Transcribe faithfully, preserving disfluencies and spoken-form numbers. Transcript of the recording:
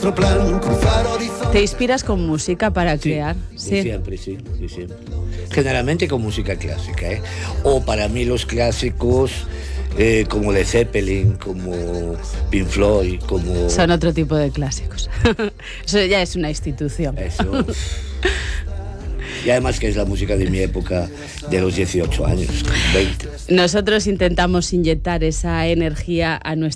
¿Te inspiras con música para Sí, crear? Sí, siempre, sí, sí, siempre. Generalmente con música clásica, ¿eh? O para mí los clásicos, eh, como Led Zeppelin, como Pink Floyd, como... Son otro tipo de clásicos. Eso ya es una institución. Eso. Y además que es la música de mi época, de los dieciocho años, veinte. Nosotros intentamos inyectar esa energía a nuestra